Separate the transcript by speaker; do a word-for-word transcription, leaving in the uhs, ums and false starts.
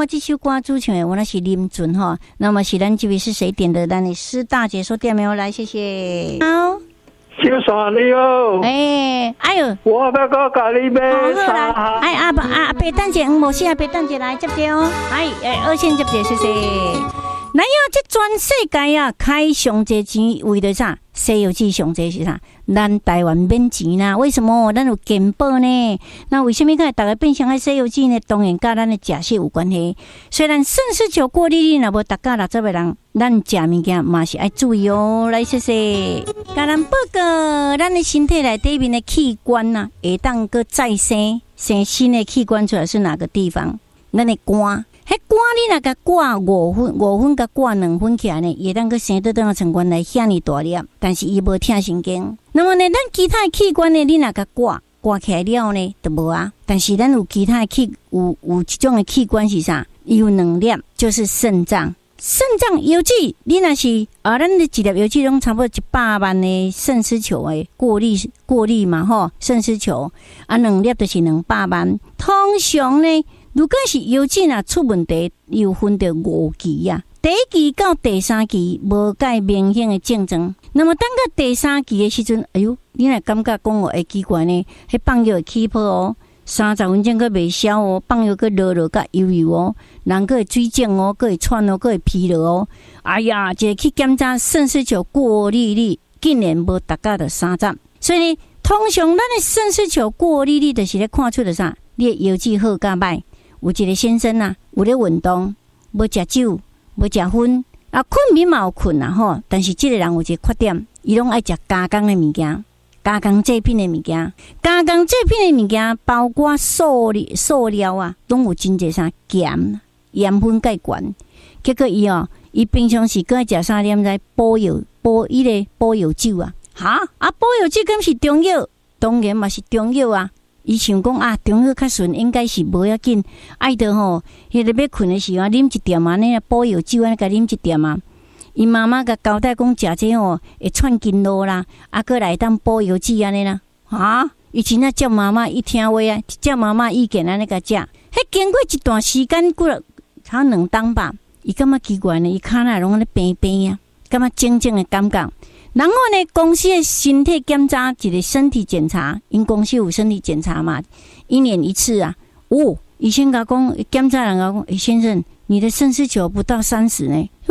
Speaker 1: 么这首歌主唱的我那是林俊哈，那么是咱这位是谁点的？咱的施大姐说点没有来，谢谢。好，
Speaker 2: 小山你好，
Speaker 1: 哎，哎呦，
Speaker 2: 我要个咖喱杯
Speaker 1: 茶。哎阿伯阿伯，等者，唔无事，阿伯等者来接着哦。哎哎，二线接着，谢谢。咱要这全世界啊，开上济钱为了啥？西游记上济是啥？咱台湾免钱啦，为什么？咱有健保呢？那为什么看大家变成喺西游记呢？当然跟咱的食食有关系。虽然盛世球过日子，若无大家六十个人，咱食物件嘛是爱注意哦。来，谢谢。甲咱报告，咱的身体内底面的器官呐，会当个再生，生新的器官出来是哪个地方？咱的肝。迄肝你若甲挂五分，五分甲挂两分起来呢，会当个生得当个成官来遐尼大粒，但是伊无疼神经。那么呢，咱其他的器官呢，你若甲挂挂起来了呢，就无啊。但是咱有其他的器有有一种的器官是啥？有两粒，就是肾脏。肾脏邮寄，你若是啊，咱的一粒邮寄拢差不多一百万的肾丝球的过滤过滤嘛吼，肾丝球啊，两粒就是两百万。通常呢。如果是邮寄若出问题，又分着五期啊。第一期到第三期无介明显的症状，那么等到第三期的时阵，哎哟，你若感觉讲哦，会奇怪呢，迄放药会起泡哦，三十分钟佫袂消哦，放药佫落落甲油油哦，人佫会水肿哦，佫会喘哦，佫会疲劳哦。哎呀，一个去检查肾丝球过滤率，竟然无达到着三十，所以呢，通常咱的肾丝球过滤率就是咧看出着啥，你的邮寄好甲歹。有一个先生啊，有咧运动，无食酒，无食薰，啊，困眠嘛有困啊吼。但是这个人有一个缺点，伊拢爱食加工的物件，加工制品的物件，加工制品的物件，包括塑料、塑料啊，拢有真侪啥盐、盐分介悬。结果伊哦，伊平常时搁爱食啥念在补药、补伊个补药酒啊，哈啊，补药酒敢是中药？当然嘛是中药啊。伊想讲啊，中药较顺，应该是无要紧。爱得吼，迄个要困的时候啉一点嘛，那补药酒安甲啉一点嘛。伊妈妈甲交代讲，食这吼会串经络啦，啊，过来当补药剂安尼啦。啊，以前啊叫妈妈一听话啊，叫妈妈意见安尼甲食。迄经过一段时间，过了差两当吧，伊感觉奇怪呢，伊骹内拢咧平平啊，感觉静静的感觉。然后呢，公司的身体检查，一个身体检查，因公司有身体检查嘛，一年一次啊。哦，医生甲讲，检查人甲讲，先生，你的肾丝球不到三十呢。